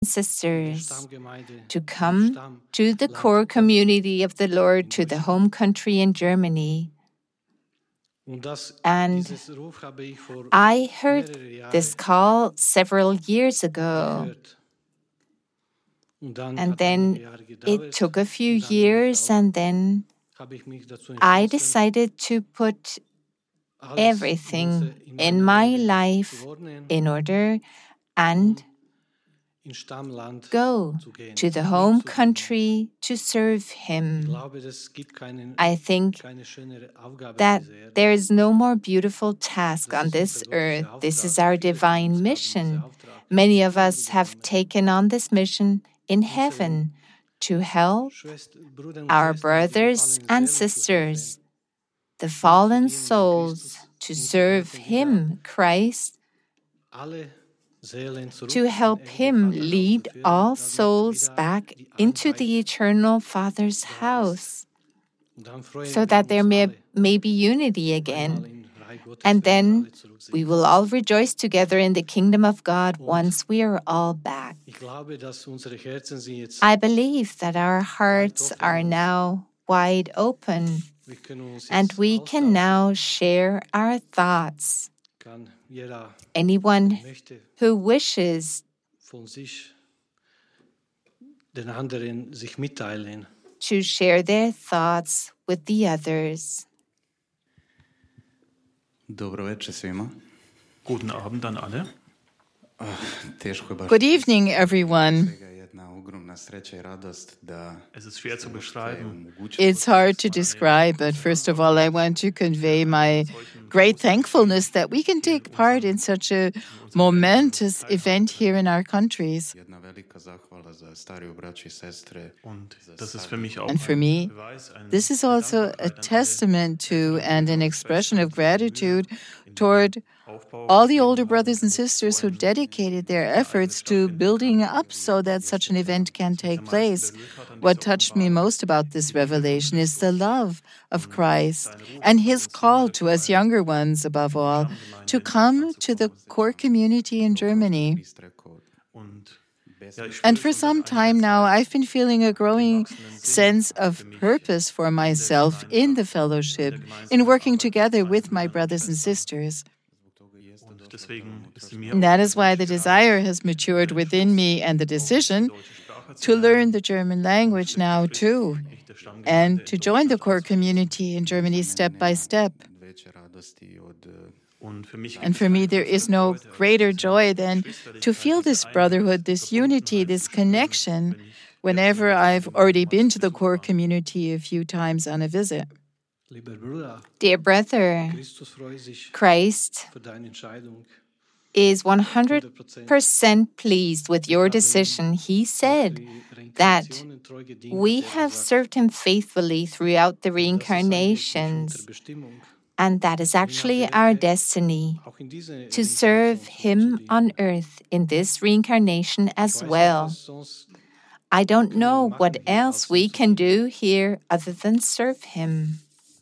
sisters to come to the core community of the Lord, to the home country in Germany. And I heard this call several years ago. And then it took a few years, and then I decided to put everything in my life in order and go to the home country to serve Him. I think that there is no more beautiful task on this earth. This is our divine mission. Many of us have taken on this mission in heaven to help our brothers and sisters, the fallen souls, to serve Him, Christ, to help Him lead all souls back into the eternal Father's house, so that there may be unity again. And then we will all rejoice together in the kingdom of God once we are all back. I believe that our hearts are now wide open, and we can now share our thoughts. Anyone who wishes to share their thoughts with the others. Dobro večer svima. Guten Abend an alle. Good evening, everyone. Es ist schwer zu beschreiben. It's hard to describe, but first of all, I want to convey my great thankfulness that we can take part in such a momentous event here in our countries. And for me, this is also a testament to and an expression of gratitude toward all the older brothers and sisters who dedicated their efforts to building up so that such an event can take place. What touched me most about this revelation is the love of Christ and His call to us younger ones, above all, to come to the core community in Germany. And for some time now, I've been feeling a growing sense of purpose for myself in the fellowship, in working together with my brothers and sisters. And that is why the desire has matured within me and the decision to learn the German language now too, and to join the core community in Germany step by step. And for me, there is no greater joy than to feel this brotherhood, this unity, this connection whenever I've already been to the core community a few times on a visit. Dear brother, Christ is 100% pleased with your decision. He said that we have served Him faithfully throughout the reincarnations, and that is actually our destiny, to serve Him on earth in this reincarnation as well. I don't know what else we can do here other than serve Him.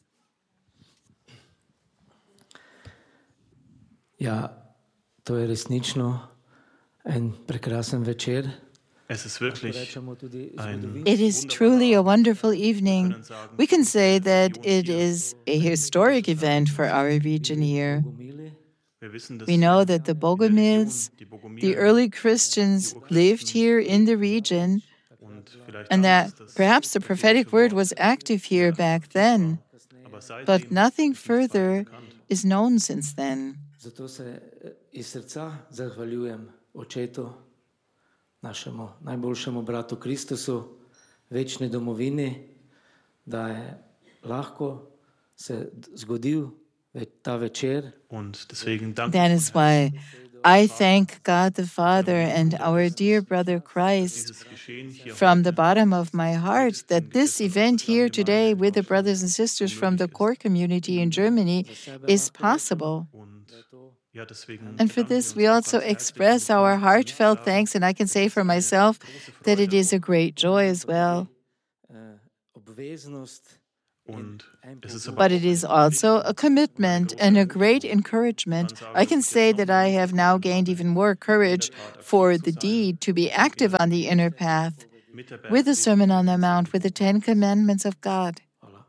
Ja, to je resnično en prekrasen večer. Es ist wirklich ein It is truly a wonderful evening. We can say that it is a historic event for our region here. We know that the Bogomils, the early Christians, lived here in the region, and that perhaps the prophetic word was active here back then, but nothing further is known since then. Zato se iz srca zahvaljujem očetu, našemu najboljšemu bratu Kristusu, večni domovini, da je lahko se zgodil ta večer. That is why I thank God the Father and our dear brother Christ from the bottom of my heart that this event here today with the brothers and sisters from the core community in Germany is possible. And for this, we also express our heartfelt thanks, and I can say for myself that it is a great joy as well. But it is also a commitment and a great encouragement. I can say that I have now gained even more courage for the deed to be active on the inner path, with the Sermon on the Mount, with the 10 Commandments of God.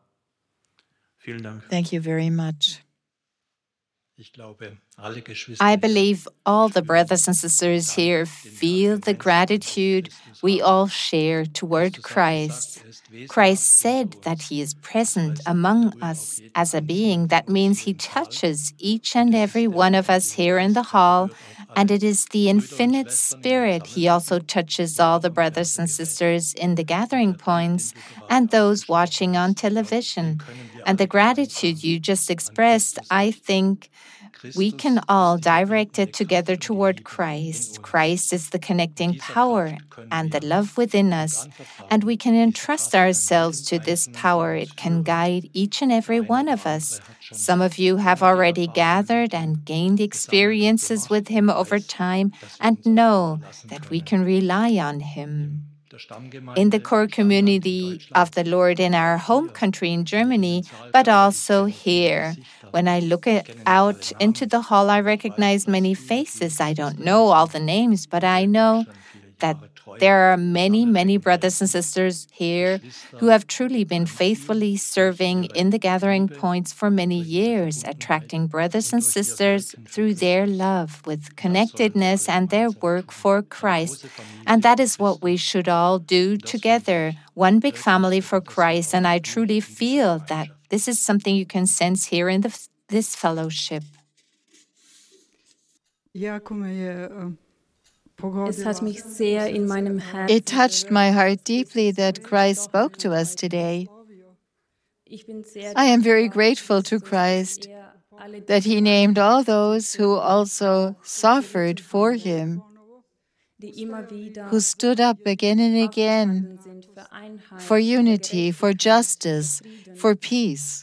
Thank you very much. I believe all the brothers and sisters here feel the gratitude we all share toward Christ. Christ said that He is present among us as a being. That means He touches each and every one of us here in the hall, and it is the infinite Spirit. He also touches all the brothers and sisters in the gathering points and those watching on television. And the gratitude you just expressed, I think, we can all direct it together toward Christ. Christ is the connecting power and the love within us, and we can entrust ourselves to this power. It can guide each and every one of us. Some of you have already gathered and gained experiences with Him over time and know that we can rely on Him. In the core community of the Lord in our home country in Germany, but also here. When I look out into the hall, I recognize many faces. I don't know all the names, but I know that there are many, many brothers and sisters here who have truly been faithfully serving in the gathering points for many years, attracting brothers and sisters through their love with connectedness and their work for Christ. And that is what we should all do together, one big family for Christ. And I truly feel that this is something you can sense here in this fellowship. It touched my heart deeply that Christ spoke to us today. I am very grateful to Christ that He named all those who also suffered for Him, who stood up again and again for unity, for justice, for peace.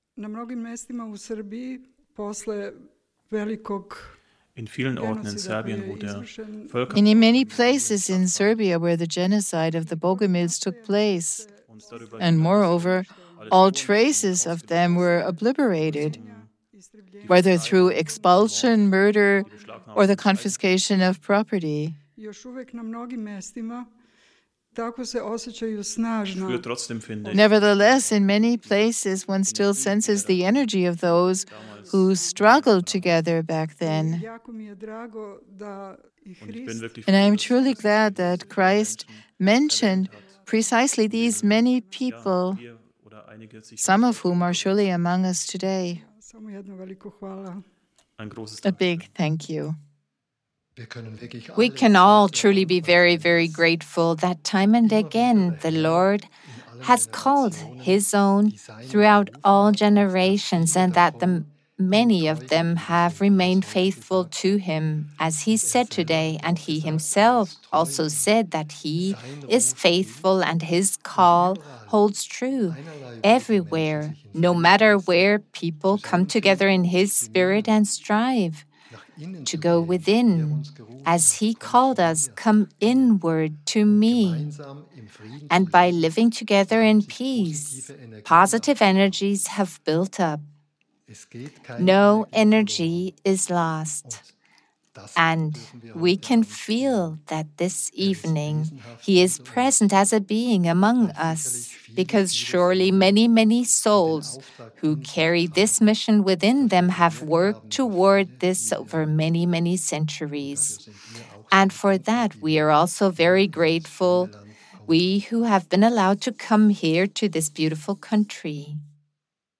In many places in Serbia where the genocide of the Bogomils took place, and moreover, all traces of them were obliterated, whether through expulsion, murder, or the confiscation of property. Nevertheless, in many places, one still senses the energy of those who struggled together back then. And I am truly glad that Christ mentioned precisely these many people, some of whom are surely among us today. A big thank you. We can all truly be very, very grateful that time and again the Lord has called His own throughout all generations, and that many of them have remained faithful to Him, as He said today. And He Himself also said that He is faithful and His call holds true everywhere, no matter where people come together in His Spirit and strive to go within. As He called us, come inward to me. And by living together in peace, positive energies have built up. No energy is lost. And we can feel that this evening He is present as a being among us, because surely many, many souls who carry this mission within them have worked toward this over many, many centuries. And for that, we are also very grateful, we who have been allowed to come here to this beautiful country.